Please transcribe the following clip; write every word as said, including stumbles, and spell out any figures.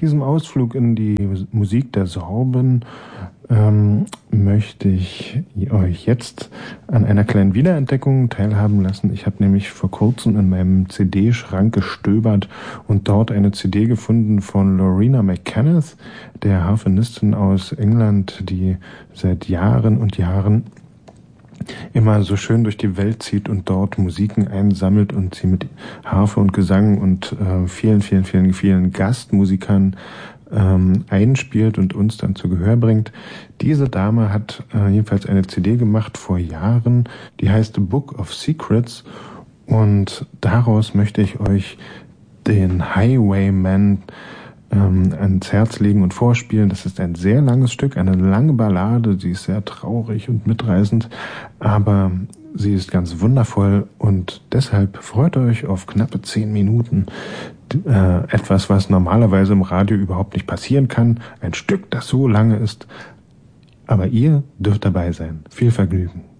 diesem Ausflug in die Musik der Sorben ähm, möchte ich euch jetzt an einer kleinen Wiederentdeckung teilhaben lassen. Ich habe nämlich vor kurzem in meinem C D-Schrank gestöbert und dort eine C D gefunden von Loreena McKennitt, der Harfenistin aus England, die seit Jahren und Jahren immer so schön durch die Welt zieht und dort Musiken einsammelt und sie mit Harfe und Gesang und äh, vielen, vielen, vielen, vielen Gastmusikern ähm, einspielt und uns dann zu Gehör bringt. Diese Dame hat äh, jedenfalls eine C D gemacht vor Jahren, die heißt The Book of Secrets, und daraus möchte ich euch den Highwayman ähm, ans Herz legen und vorspielen. Das ist ein sehr langes Stück, eine lange Ballade, sie ist sehr traurig und mitreißend, aber sie ist ganz wundervoll, und deshalb freut euch auf knappe zehn Minuten. Äh, etwas, was normalerweise im Radio überhaupt nicht passieren kann. Ein Stück, das so lange ist, aber ihr dürft dabei sein. Viel Vergnügen.